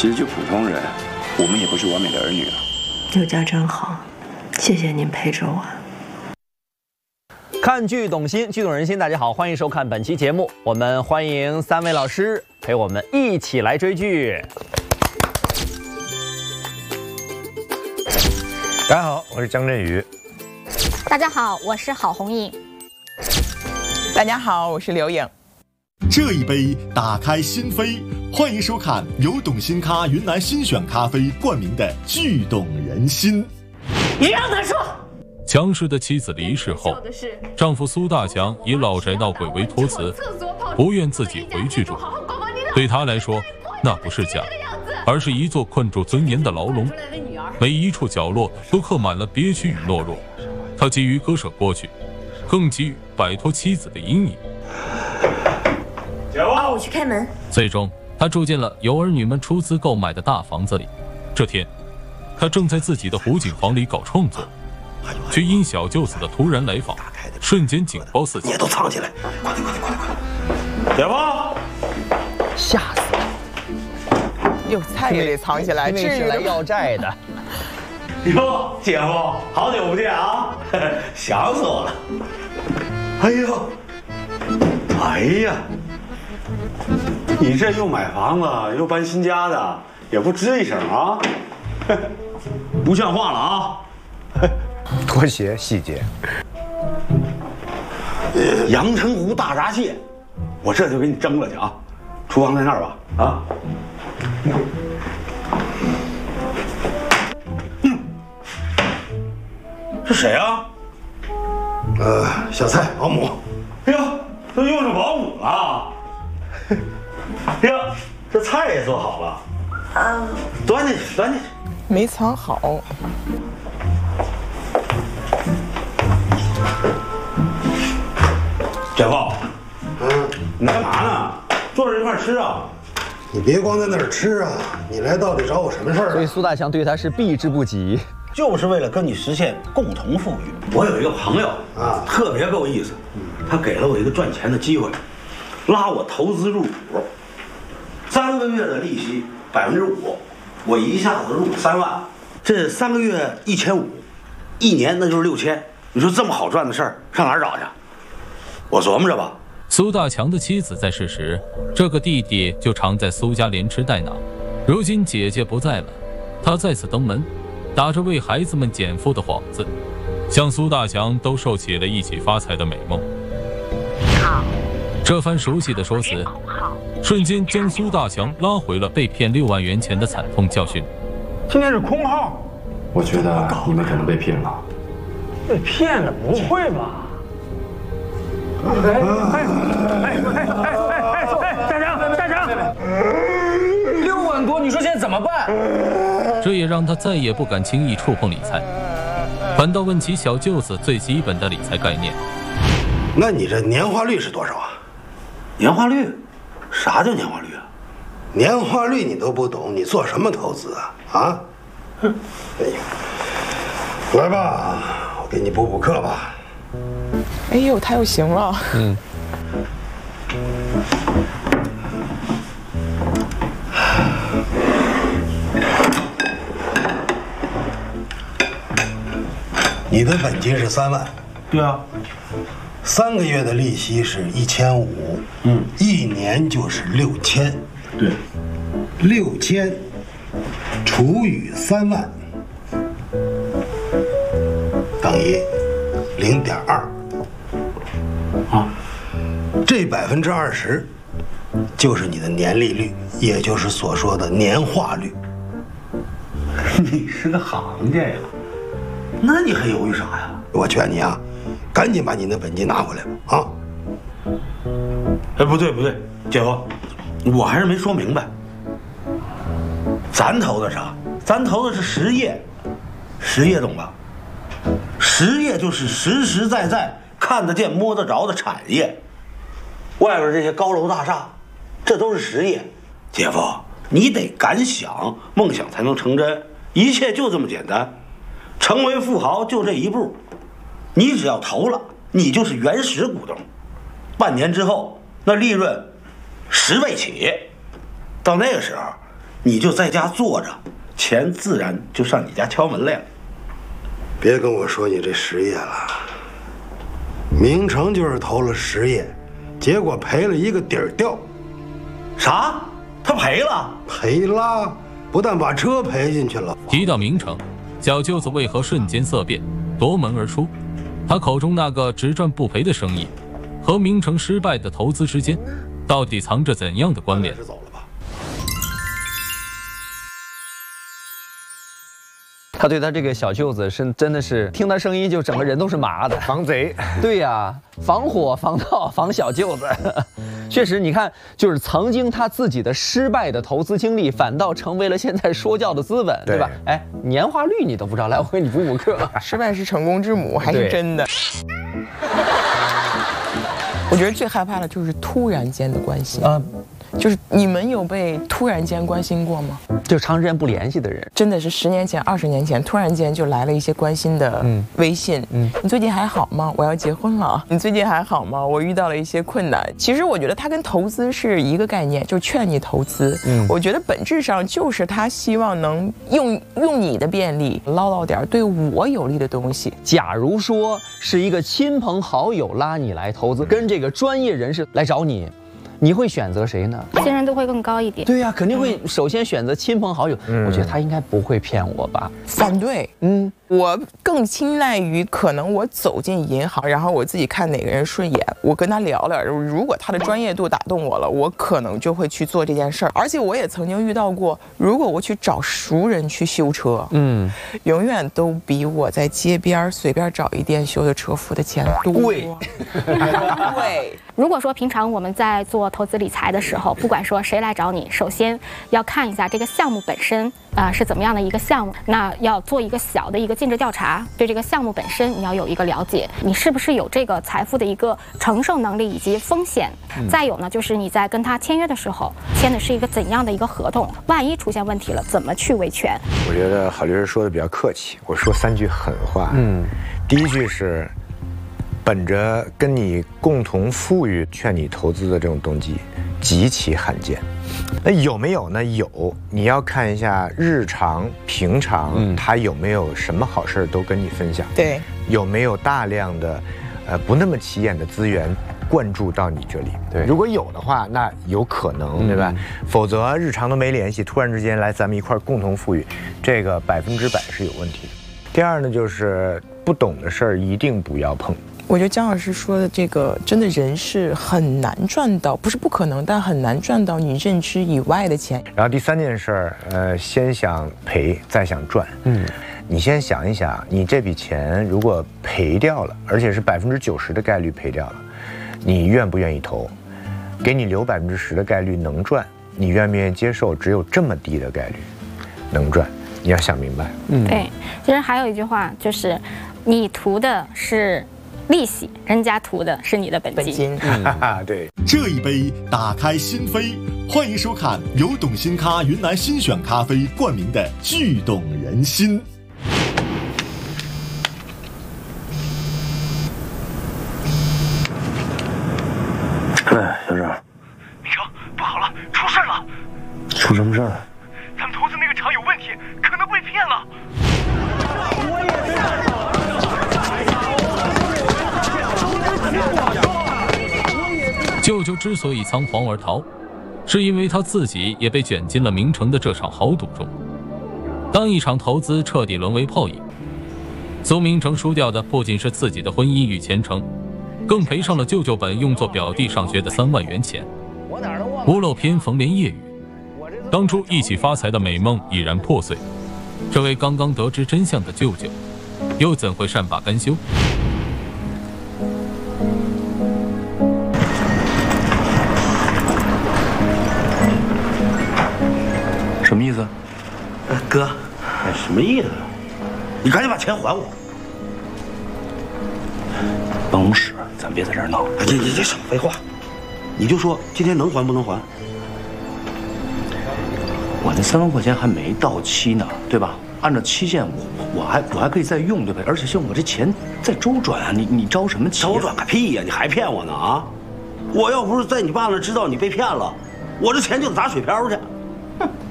其实就普通人，我们也不是完美的儿女啊。 有家真好，谢谢您陪着我。 看剧懂心，剧懂人心。大家好，欢迎收看本期节目。我们欢迎3位老师陪我们一起来追剧。 大家好，我是张振宇。 大家好，我是郝红颖。 大家好，我是刘颖。 这一杯打开心扉，欢迎收看由懂心咖云南新选咖啡冠名的剧懂人心。 你让他说。 强势的妻子离世后，丈夫苏大强以老宅闹鬼为托词，不愿自己回去住。对他来说，那不是家，而是一座困住尊严的牢笼。每一处角落都刻满了憋屈与懦弱。他急于割舍过去，更急于摆脱妻子的阴影。 我去开门。 最终，他住进了由儿女们出资购买的大房子里。这天，他正在自己的湖景房里搞创作，却因小舅子的突然来访，瞬间警报四起。 你也都藏起来，快点！姐夫， 吓死了！ 哟，菜也得藏起来， 这是来要债的。 哟，姐夫，好久不见啊，想死我了。哎呀，你这又买房子又搬新家的，也不吱一声啊，不像话了啊！ 拖鞋细节。 阳澄湖大闸蟹，我这就给你蒸了去啊！厨房在那儿吧？啊。是谁啊？ 小蔡保姆。 哎呦，都用上保姆了。哎呀，这菜也做好了。端进去。 没藏好。 姐夫，你干嘛呢？坐着一块吃啊！ 你别光在那儿吃啊！你来到底找我什么事儿？ 所以苏大强对他是避之不及， 就是为了跟你实现共同富裕。我有一个朋友啊，特别够意思，他给了我一个赚钱的机会，拉我投资入股，3个月的利息5%，我一下子入3万，这3个月1500，一年那就是6000。你说这么好赚的事儿，上哪儿找去？我琢磨着吧。 苏大强的妻子在世时，这个弟弟就常在苏家连吃带拿。如今姐姐不在了，他再次登门，打着为孩子们减负的幌子，向苏大强都受起了一起发财的美梦。这番熟悉的说辞，瞬间将苏大强拉回了被骗6万元钱的惨痛教训。 今天是空号， 我觉得你们可能被骗了。 被骗了？不会吧？站长，6万多，你说现在怎么办？ 这也让他再也不敢轻易触碰理财，反倒问起小舅子最基本的理财概念。 那你这年化率是多少啊？ 年化率？啥叫年化率啊？ 年化率你都不懂，你做什么投资啊？啊？哎呀，来吧，我给你补课吧。 哎呦，他又行了。 你的本金是3万。 对啊。 3个月的利息是1500，一年就是6000。 对 ，6000除以3万等于0.2。啊，这20%就是你的年利率，也就是所说的年化率。 你是个行家呀，那你还犹豫啥呀？ 我劝你啊，赶紧把你的本金拿回来吧！啊！ 哎，不对，姐夫，我还是没说明白。咱投的啥？咱投的是实业，实业懂吧？实业就是实实在在看得见摸得着的产业。外边这些高楼大厦，这都是实业。姐夫，你得敢想，梦想才能成真，一切就这么简单。成为富豪就这一步，你只要投了，你就是原始股东。半年之后，那利润10倍起。到那个时候， 你就在家坐着，钱自然就上你家敲门来了。 别跟我说你这10亿了，明成就是投了10亿，结果赔了一个底儿掉。 啥？他赔了？ 赔了，不但把车赔进去了。 提到明成，小舅子为何瞬间色变，夺门而出？他口中那个只赚不赔的生意，和明成失败的投资之间，到底藏着怎样的关联？ 他对他这个小舅子真的是听他声音就整个人都是麻的， 防贼。 对呀，防火、防盗、防小舅子。确实，你看，就是曾经他自己的失败的投资经历，反倒成为了现在说教的资本，对吧？哎，年化率你都不知道，来，我给你补补课。 失败是成功之母，还是真的？我觉得最害怕的就是突然间的关心啊。就是你们有被突然间关心过吗？ 就长时间不联系的人， 真的是10年前、20年前，突然间就来了一些关心的微信。你最近还好吗？我要结婚了。你最近还好吗？我遇到了一些困难。其实我觉得它跟投资是一个概念，就劝你投资。我觉得本质上就是他希望能用你的便利捞点对我有利的东西。 假如说是一个亲朋好友拉你来投资，跟这个专业人士来找你。你会选择谁呢？ 信任度会更高一点。 对呀，肯定会首先选择亲朋好友。我觉得他应该不会骗我吧？ 反对。我更青睐于可能我走进银行，然后我自己看哪个人顺眼，我跟他聊聊。如果他的专业度打动我了，我可能就会去做这件事儿。而且我也曾经遇到过，如果我去找熟人去修车，永远都比我在街边随便找一店修的车付的钱多。贵。对。 如果说平常我们在做投资理财的时候，不管说谁来找你，首先要看一下这个项目本身是怎么样的一个项目，那要做一个小的一个尽职调查，对这个项目本身你要有一个了解，你是不是有这个财富的一个承受能力以及风险。再有呢，就是你在跟他签约的时候签的是一个怎样的一个合同，万一出现问题了怎么去维权。 我觉得郝律师说的比较客气，我说3句狠话。第一句是本着跟你共同富裕劝你投资的这种动机极其罕见。那有没有呢？有，你要看一下日常平常他有没有什么好事都跟你分享。 对， 有没有大量的不那么起眼的资源灌注到你这里？对，如果有的话，那有可能，对吧？否则日常都没联系，突然之间来咱们一块共同富裕，这个100%是有问题的。第二呢，就是不懂的事儿一定不要碰。 我觉得姜老师说的这个，真的人是很难赚到，不是不可能，但很难赚到你认知以外的钱。 然后第3件事儿，先想赔，再想赚。你先想一想，你这笔钱如果赔掉了，而且是90%的概率赔掉了，你愿不愿意投？给你留10%的概率能赚，你愿不愿意接受？只有这么低的概率能赚，你要想明白。 对，其实还有一句话就是，你图的是利息，人家图的是你的本金。 对， 这一杯打开心扉，欢迎收看由董新咖云南新选咖啡冠名的聚懂人心。 哎，小郑， 明成，不好了，出事了！ 出什么事儿？ 咱们投资那个厂有问题，可能被骗了。 舅舅之所以仓皇而逃，是因为他自己也被卷进了明成的这场豪赌中。当一场投资彻底沦为泡影，苏明成输掉的不仅是自己的婚姻与前程，更赔上了舅舅本用作表弟上学的3万元钱。屋漏偏逢连夜雨，当初一起发财的美梦已然破碎。这位刚刚得知真相的舅舅，又怎会善罢甘休？ 什么意思？ 哥，什么意思？你赶紧把钱还我！ 办公室，咱别在这儿闹。 这少废话，你就说今天能还不能还？ 我那3万块钱还没到期呢，对吧？按照期限，我还可以再用，对不对？而且像我这钱在周转啊，你着什么急？ 周转个屁呀！你还骗我呢啊！我要不是在你爸那知道你被骗了，我这钱就打水漂去。